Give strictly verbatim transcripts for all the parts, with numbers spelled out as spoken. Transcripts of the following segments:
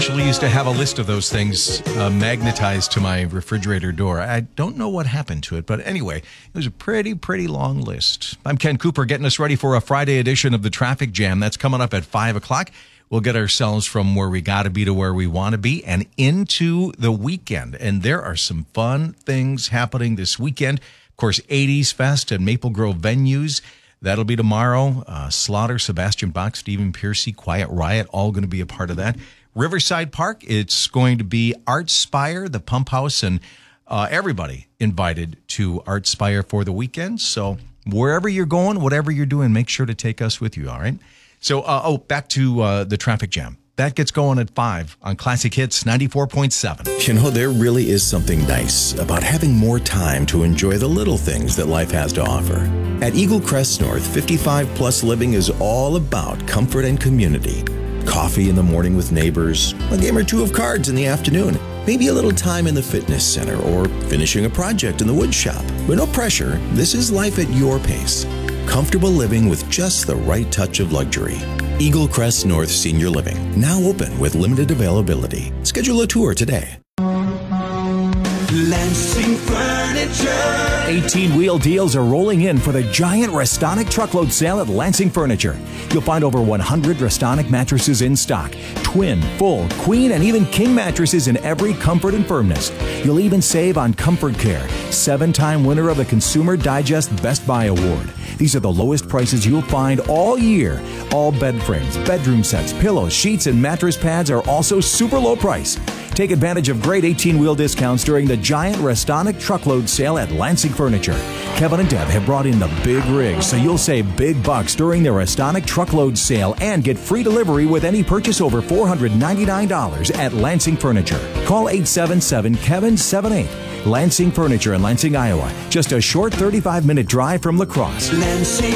actually used to have a list of those things uh, magnetized to my refrigerator door. I don't know what happened to it, but anyway, it was a pretty, pretty long list. I'm Ken Cooper, getting us ready for a Friday edition of the Traffic Jam. That's coming up at five o'clock. We'll get ourselves from where we got to be to where we want to be and into the weekend. And there are some fun things happening this weekend. Of course, eighties Fest at Maple Grove venues. That'll be tomorrow. Uh, Slaughter, Sebastian Bach, Stephen Piercy, Quiet Riot, all going to be a part of that. Riverside Park, it's going to be Art Spire, the Pump House, and uh, everybody invited to Art Spire for the weekend. So wherever you're going, whatever you're doing, make sure to take us with you, all right? So, uh, oh, back to uh, the Traffic Jam. That gets going at five on Classic Hits ninety-four point seven. You know, there really is something nice about having more time to enjoy the little things that life has to offer. At Eagle Crest North, fifty-five plus living is all about comfort and community. Coffee in the morning with neighbors, a game or two of cards in the afternoon, maybe a little time in the fitness center or finishing a project in the wood shop. But no pressure, this is life at your pace. Comfortable living with just the right touch of luxury. Eagle Crest North Senior Living, now open with limited availability. Schedule a tour today. Lansing Furniture. eighteen-wheel deals are rolling in for the giant Restonic truckload sale at Lansing Furniture. You'll find over one hundred Restonic mattresses in stock. Twin, full, queen, and even king mattresses in every comfort and firmness. You'll even save on Comfort Care, seven-time winner of the Consumer Digest Best Buy Award. These are the lowest prices you'll find all year. All bed frames, bedroom sets, pillows, sheets, and mattress pads are also super low price. Take advantage of great eighteen-wheel discounts during the giant Restonic truckload sale at Lansing Furniture. Kevin and Deb have brought in the big rigs, so you'll save big bucks during the Restonic truckload sale and get free delivery with any purchase over four hundred ninety-nine dollars at Lansing Furniture. Call eight seven seven, Kevin seven eight. Lansing Furniture in Lansing, Iowa. Just a short thirty-five minute drive from La Crosse. Lansing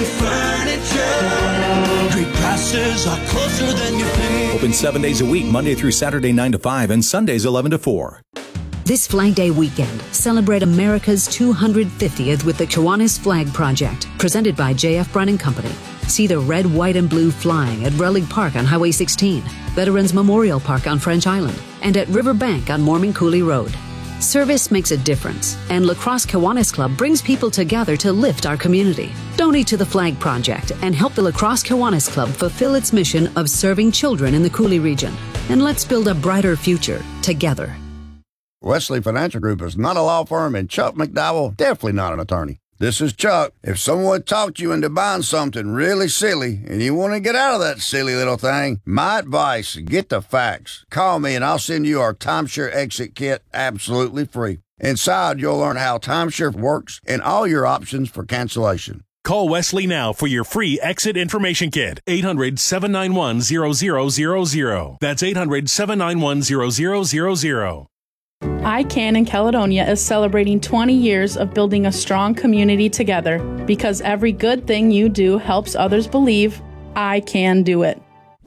Furniture. Great prices are closer than you think. Open seven days a week, Monday through Saturday nine to five and Sundays eleven to four. This Flag Day weekend, celebrate America's two hundred fiftieth with the Kiwanis Flag Project, presented by J F Brennan Company. See the red, white, and blue flying at Relic Park on Highway sixteen, Veterans Memorial Park on French Island, and at Riverbank on Mormon Coulee Road. Service makes a difference, and La Crosse Kiwanis Club brings people together to lift our community. Donate to the Flag Project and help the La Crosse Kiwanis Club fulfill its mission of serving children in the Coulee region. And let's build a brighter future together. Wesley Financial Group is not a law firm, and Chuck McDowell definitely not an attorney. This is Chuck. If someone talked you into buying something really silly and you want to get out of that silly little thing, my advice, get the facts. Call me and I'll send you our timeshare exit kit absolutely free. Inside, you'll learn how timeshare works and all your options for cancellation. Call Wesley now for your free exit information kit. eight hundred, seven nine one, zero zero zero zero. That's eight hundred, seven nine one, zero zero zero zero. I CAN in Caledonia is celebrating twenty years of building a strong community together, because every good thing you do helps others believe I can do it.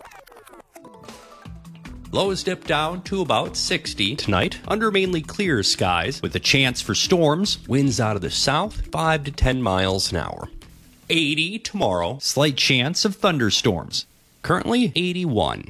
Lows dip down to about sixty tonight under mainly clear skies with a chance for storms, winds out of the south five to ten miles an hour. eighty tomorrow, slight chance of thunderstorms. Currently eighty-one.